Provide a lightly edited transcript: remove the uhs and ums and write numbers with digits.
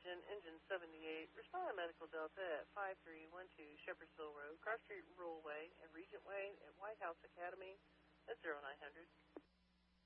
Agent, Engine 78, respond to Medical Delta at 5312 Shepherdsville Road, Cross Street Rural Way, and Regent Way at White House Academy at 0900.